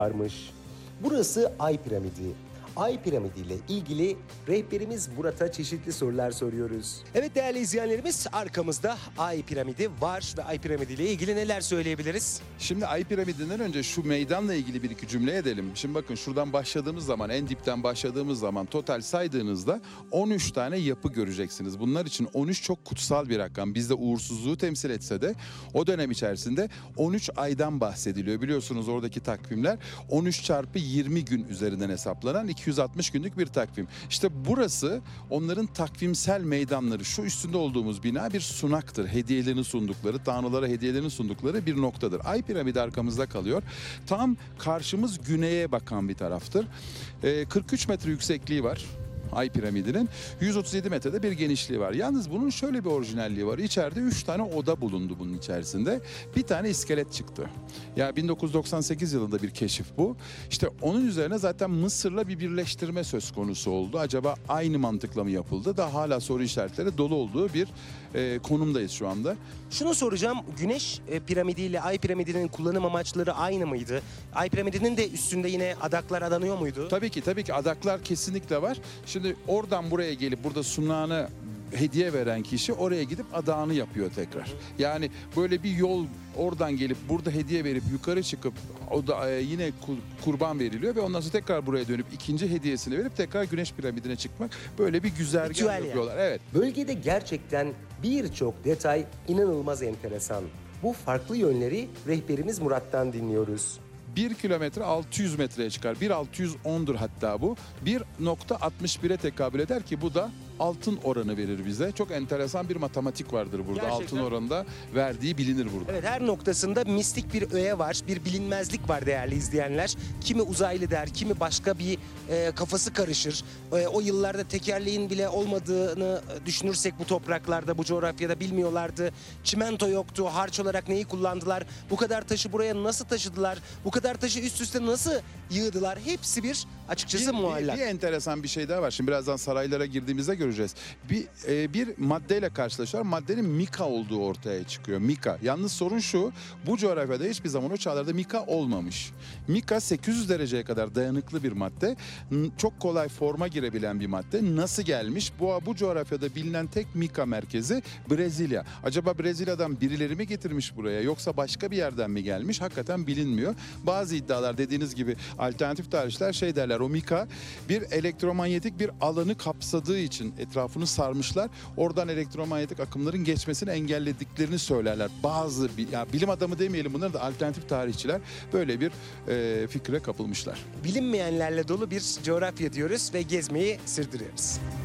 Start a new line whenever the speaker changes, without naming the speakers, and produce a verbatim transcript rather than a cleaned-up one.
varmış. Burası Ay Piramidi. Ay Piramidi ile ilgili rehberimiz Murat'a çeşitli sorular soruyoruz. Evet değerli izleyenlerimiz, arkamızda Ay Piramidi var ve Ay Piramidi ile ilgili neler söyleyebiliriz?
Şimdi Ay Piramidi'nden önce şu meydanla ilgili bir iki cümle edelim. Şimdi bakın, şuradan başladığımız zaman, en dipten başladığımız zaman total saydığınızda on üç tane yapı göreceksiniz. Bunlar için on üç çok kutsal bir rakam. Bizde uğursuzluğu temsil etse de o dönem içerisinde on üç aydan bahsediliyor. Biliyorsunuz oradaki takvimler on üç çarpı yirmi gün üzerinden hesaplanan iki yüz altmış günlük bir takvim. İşte burası onların takvimsel meydanları. Şu üstünde olduğumuz bina bir sunaktır. Hediyelerini sundukları, tanrılara hediyelerini sundukları bir noktadır. Ay Piramidi arkamızda kalıyor. Tam karşımız güneye bakan bir taraftır. Ee, kırk üç metre yüksekliği var Ay Piramidi'nin. yüz otuz yedi metrede bir genişliği var. Yalnız bunun şöyle bir orijinalliği var. İçeride üç tane oda bulundu bunun içerisinde. Bir tane iskelet çıktı. Ya bin dokuz yüz doksan sekiz yılında bir keşif bu. İşte onun üzerine zaten Mısır'la bir birleştirme söz konusu oldu. Acaba aynı mantıkla mı yapıldı? Daha hala soru işaretleri dolu olduğu bir e, konumdayız şu anda.
Şunu soracağım, Güneş e, piramidi ile Ay Piramidi'nin kullanım amaçları aynı mıydı? Ay Piramidi'nin de üstünde yine adaklar adanıyor muydu?
Tabii ki, tabii ki adaklar kesinlikle var. Şimdi oradan buraya gelip burada sunağını hediye veren kişi oraya gidip adağını yapıyor tekrar. Yani böyle bir yol, oradan gelip burada hediye verip yukarı çıkıp o da e, yine kurban veriliyor ve ondan sonra tekrar buraya dönüp ikinci hediyesini verip tekrar Güneş piramidine çıkmak, böyle bir güzergah
Ritüel
yapıyorlar.
yani.
Evet.
Bölgede gerçekten birçok detay inanılmaz enteresan. Bu farklı yönleri rehberimiz Murat'tan dinliyoruz.
bir kilometre altı yüz metreye çıkar. bir altı yüz ondur hatta bu. bir nokta altmış bire tekabül eder ki bu da altın oranı verir bize. Çok enteresan bir matematik vardır burada.
Gerçekten.
Altın oranında verdiği bilinir burada.
Evet, her noktasında mistik bir öğe var, bir bilinmezlik var değerli izleyenler. Kimi uzaylı der, kimi başka bir e, kafası karışır. E, o yıllarda tekerleğin bile olmadığını düşünürsek bu topraklarda, bu coğrafyada bilmiyorlardı. Çimento yoktu, harç olarak neyi kullandılar? Bu kadar taşı buraya nasıl taşıdılar? Bu kadar taşı üst üste nasıl yığdılar? Hepsi bir açıkçası
Bir,
muallak.
bir, bir enteresan bir şey daha var. Şimdi birazdan saraylara girdiğimizde göreceğiz. Bir, e, bir maddeyle karşılaşıyorlar. Maddenin mika olduğu ortaya çıkıyor. Mika. Yalnız sorun şu, bu coğrafyada hiçbir zaman o çağlarda mika olmamış. Mika sekiz yüz dereceye kadar dayanıklı bir madde. N- Çok kolay forma girebilen bir madde. Nasıl gelmiş? Bu, bu coğrafyada bilinen tek mika merkezi Brezilya. Acaba Brezilya'dan birileri mi getirmiş buraya, yoksa başka bir yerden mi gelmiş? Hakikaten bilinmiyor. Bazı iddialar, dediğiniz gibi alternatif tarihçiler şey derler, o mika bir elektromanyetik bir alanı kapsadığı için etrafını sarmışlar. Oradan elektromanyetik akımların geçmesini engellediklerini söylerler. Bazı ya bilim adamı demeyelim, bunlar da alternatif tarihçiler böyle bir e, fikre kapılmışlar.
Bilinmeyenlerle dolu bir coğrafya diyoruz ve gezmeyi sürdürüyoruz.